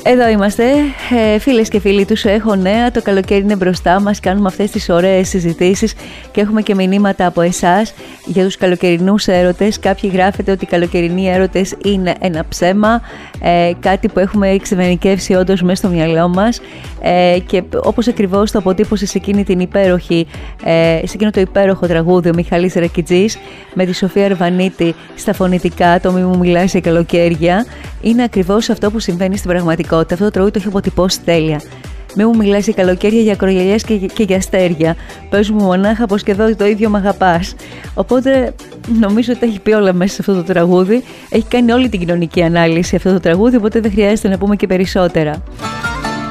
Εδώ είμαστε, φίλες και φίλοι τους έχω νέα, το καλοκαίρι είναι μπροστά μας, κάνουμε αυτές τις ωραίες συζητήσεις και έχουμε και μηνύματα από εσάς για τους καλοκαιρινούς έρωτες. Κάποιοι γράφετε ότι οι καλοκαιρινοί έρωτες είναι ένα ψέμα, κάτι που έχουμε εξειδανικεύσει όντως μέσα στο μυαλό μας, και όπως ακριβώς το αποτύπωσε σε εκείνη την υπέροχη, σε εκείνο το υπέροχο τραγούδι ο Μιχάλης Ρακιτζής με τη Σοφία Αρβανίτη στα φωνητικά, το «Μη μου μιλάει σε καλοκαίρια», είναι ακριβώς αυτό που συμβαίνει στην πραγματικότητα. Αυτό το τραγούδι το έχει αποτυπώσει τέλεια. Μη μου μιλάς για καλοκαίρια, για ακρογιαλιές και για αστέρια. Πες μου μονάχα πως και εδώ το ίδιο μ' αγαπάς. Οπότε νομίζω ότι έχει πει όλα μέσα σε αυτό το τραγούδι. Έχει κάνει όλη την κοινωνική ανάλυση αυτό το τραγούδι, οπότε δεν χρειάζεται να πούμε και περισσότερα.